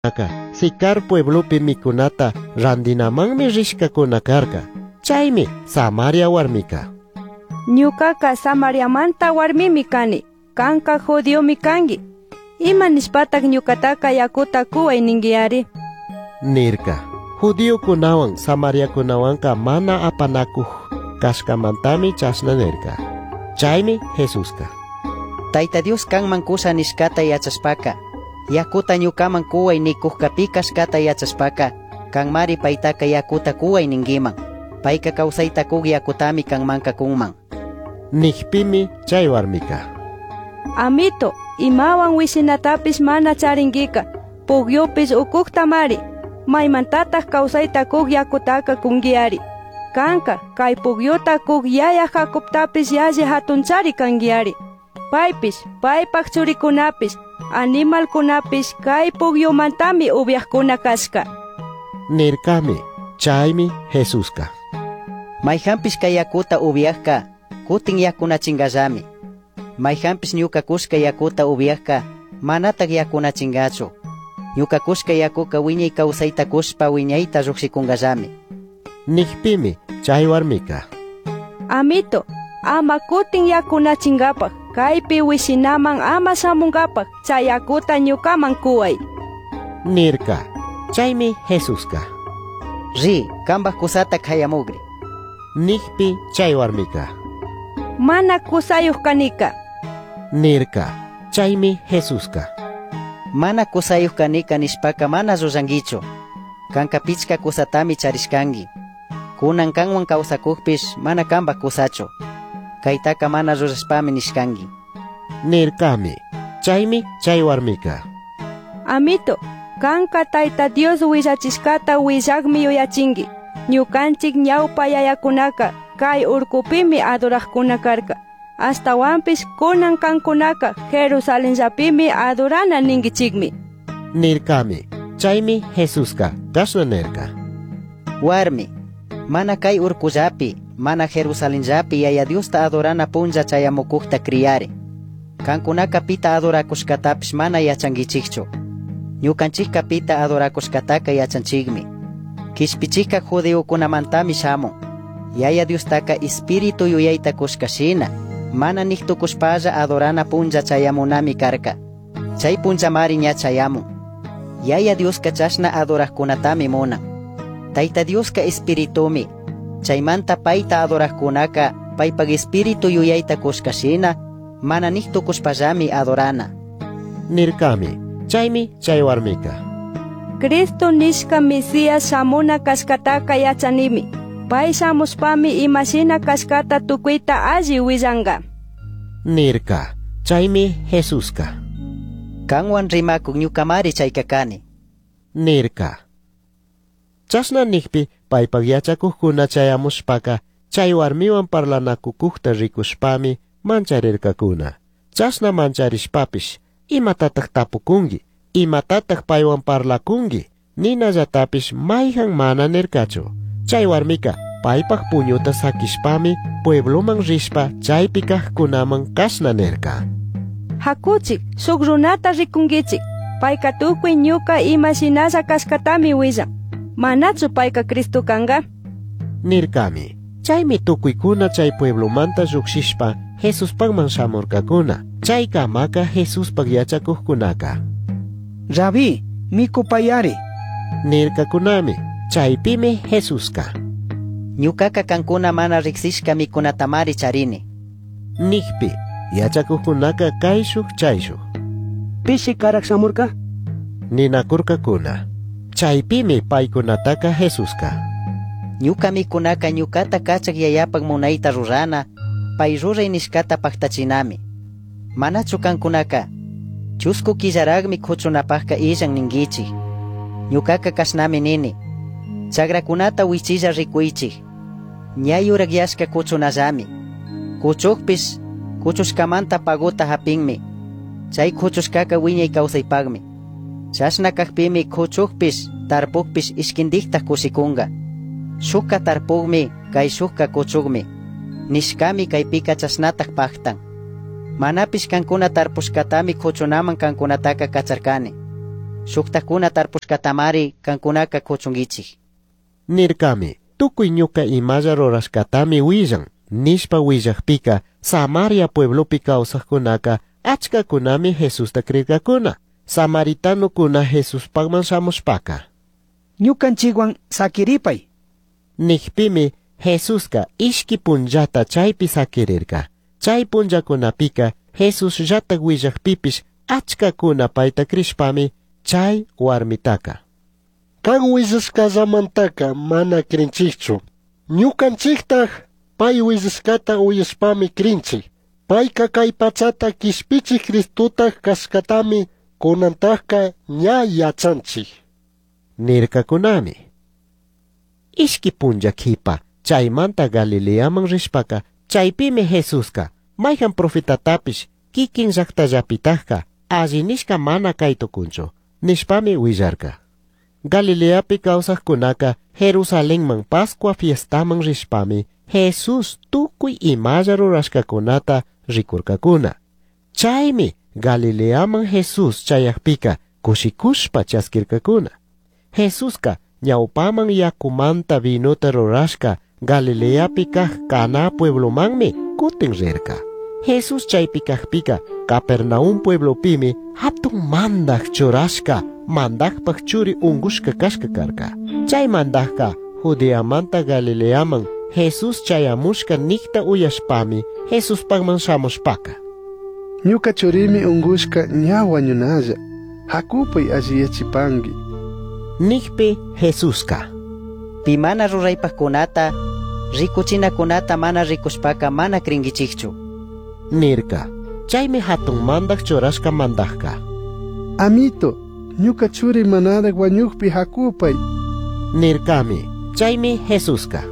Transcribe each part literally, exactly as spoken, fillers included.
Aka, sikar pueblopi mikunata randinamanmi rishkakuna karka. Chaymi Samaria warmika. Ñukaka Samariamanta warmimi kani, kanka judiomi kangi. Ima nishpatak ñukataka yakuta kuway ningiari. Nirka, judío kunawan Samaria kunawanka mana apanakuj kashkamantami chashna nirka. Chaymi Jesuska. Tayta Dios kanman kusa nishkata yachaspaka, yakuta ñukaman kuway nikujkapi kashkata yachaspaka, kanmari paytaka yakuta kuway ningiman, payka kawsayta kug yakutami kanmanka kunman. Nikpimi chay warmika. Amito, imawan wisinatapis mana charingika, pugyupis ukuktamari, maymantataq kawsayta kug yakutaka kungiari. Kanka, kay pugyuta kug yaya hakuptapis yashi hatunchari kangiari. Paypis, paypak churikunapis, animalkunapis kay pugyumantami ubiaqkuna kashka. Nirkami, chaymi Jesuska. Mayhampis kay yakuta ubiaqka, kutin yakunachingallami. Mayhampis ñukakushka yakuta ubiaqka, manataq yakunachingachu. Ñukakushka yakuka wiñay kawsayta kushpa wiñayta lluqsikungallami. Nikpimi chay warmika. Amito, ama kutin yakunachingapaq, kaypi wisinaman ama samungapaq, chay yakuta ñukaman kuway. Nirka, chaymi Jesuska. Ri, kambaq kusata hayamugri. Nikpi chay warmika. Mana kusayuq kanika. Nirka, chaymi Jesuska. Mana kusayuq kanika nishpaka mana llurankichu. Kanka pichka kusatami charishkanki. Kunan kanwan kawsakukpish mana kambaq kusachu. Kaytaka mana rurashpami nishkanki. Nirkami, chaymi chay warmika. Amito, kanka Tayta Dios willachishkata willaqmi yuyachinki. Ñukanchik ñawpa yayakunaka kay urkupimi aduraqkuna karka. Astawanpis kunan kankunaka Jerusalenllapimi adurana ninkichikmi. Nirkami, chaymi Jesuska kashna nirka. Warmi, mana kay urkullapi, mana Jerusalenllapi yaya Diosta adorana punlla chayamukukta kriyari. Kankunaka pita adorakushkatapish mana yachankichikchu. Ñukanchikka pita adorakushkataka yachanchikmi. Kishpichika judeukunamantami shamun. Yaya Diostaka espiritu yuyayta kushkashina, mana niktukushpalla adorana punlla chayamunami karka. Chay punchamari ña chayamun. Yaya Dioska chashna adoraqkunatami munan. Tayta Dioska espiritumi. Chaymanta payta adoraqkunaka paypak espiritu yuyayta kushkashina, mana niktukushpallami adorana. Nirkami, chaymi chay warmika. Cristo nishka Mesías shamuna kashkataka yachanimi. Pay shamushpami imashina kashkata tukuyta alli willanga. Nirka, chaymi Jesuska. Kanwan rimakuk ñukamari chaykakani. Nirka. Chashna nikpi paypak yachakuqkuna chayamushpaka chay warmiwan parlanakukukta rikushpami mancharirkakuna. Chashna mancharishpapish imatataq tapukungi, imatataq paywan parlakungi, ninallatapish mayhan mana nirkachu. Chay warmika paypak puñuta sakishpami puebloman rishpa chaypi kaqkunaman kashna nirka. Hakuchik, suk runata rikunkichik. Payka tukuy ñuka imashinalla kashkatami willan. Manachu payka Cristo kanga? Nirkami, chaymi tukuykuna chay pueblomanta lluqshishpa Jesuspakman shamurkakuna. Chayka maka Jesuspak yachakuqkunaka. Rabí, mikupayari. Nirkakunami, chaypimi Jesuska. Ñukaka kankuna mana riksishka mikunatamari charini. Nikpi, yachakuqkunaka kayshuk chayshuk. Pishi karak shamurka? Ninakurkakuna. Chaypimi paykunataka Jesuska. Ñuka mikunaka ñukata kachak yayapak munayta rurana, pay ruray nishkata paktachinami. Manachu kankunaka, chusku killaragmi kuchunapakka illan ningichik. Ñukaka kashnami nini, chagrakunata wichilla rikuychik. Ñayurak yashka kuchunallami. Kuchukpish, kuchushkamanta paguta hapinmi. Chay kuchushkaka wiñay kawsaypagmi. Chashna kakpimi kuchukpish, tarpukpish ishkindikta kushikunga. Shukka tarpugmi, kay shukka kuchugmi. Nishkami kaypika chashnatak paktan. Manapish kankuna tarpushkatami kuchunaman kankunataka kacharkani. Shuktakuna tarpushkatamari kankunaka kuchungichik. Nirkami, tukuy ñuka imalla rurashkatami willan, nishpa willakpika Samaria pueblopi kawsaqkunaka achkakunami Jesusta krirkakuna. Samaritanukuna Jesuspakman shamushpaka. Ñukanchikwan sakiripay. Nikpimi Jesuska ishki punllata chaypi sakirirka. Chay punllakunapika Jesus llatak willakpipish achkakuna payta krishpami chay warmitaka. Kan willashkallamantaka mana krinchikchu. Ñukanchiktaq pay willashkata uyashpami krinchik. Payka kay pachata kishpichik Kristutaq kashkatami kunantaqka ña yachanchik. Nirkakunami. Ishki punlla kipa chaymanta Galileaman rishpaka chaypimi Jesuska mayhan profetatapish kikin llaqtallapitaqka alli nishka mana kaytukunchu nishpami willarka. Galileapi kawsaqkunaka Jerusalenman Pascua fiestaman rishpami Jesus tukuy imalla rurashkakunata rikurkakuna. Chaymi Galileaman Jesus chayakpika kushikushpa chaskirkakuna. Jesuska ñawpaman yakumanta vinuta rurashka Galileapi kaq Cana pueblomanmi kutin rirka. Jesus chaypi kaqpika Capernaum pueblopimi hatun mandaq churashka mandaqpaq churi ungushka kashka karka. Chay mandaqka Judeamanta Galileaman Jesus chayamushka nikta uyashpami Jesuspakman shamushpaka. Ñuka churimi ungushka ña wañunalla. Hakupay alliyachipangi. Nikpi Jesuska. Pimana ruraypaqkunata rikuchinakunata mana rikushpaka mana kringichikchu. Nirka. Chaymi hatun mandaq churashka mandaqka. Amito, ñuka churi manada wañukpi hakupay. Nirkami. Chaymi Jesuska.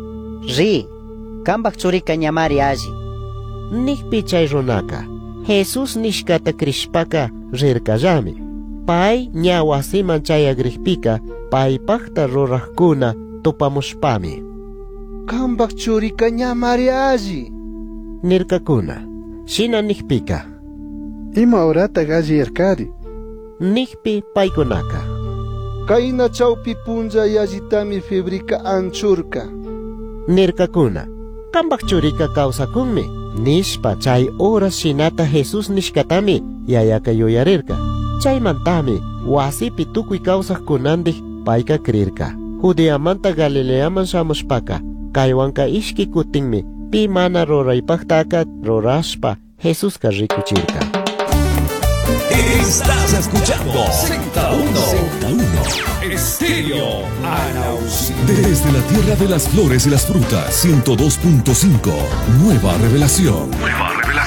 Ri, kambaq churika ñamari alli. Nikpi chay runaka. Jesus nishkata krishpaka rirkallami. Pay ña wasiman chayagrikpika paypaqta ruraqkuna tupamushpami. Kambaq churika ñamari alli. Nirkakuna. Shina nikpika. Ima orata galli yarkari. Nikpi paykunaka. Kayna chawpi punja yallitami febrika anchurka. Nirkakuna. Kambaq churika kawsakunmi. Nishpa chay horas shinata Jesus nishkatami yayaka yuyarirka. Chaymantami wasipi tukuy kawsaqkunandik payka krirka. Judeamanta Galileaman shamushpaka kaywanka ishki kutinmi pi mana ruraypaqtaka rurashpa Jesuska rikuchirka. Estás escuchando Z uno. Z uno. Estéreo Arauzí. Desde la tierra de las flores y las frutas. ciento dos punto cinco. Nueva revelación. Nueva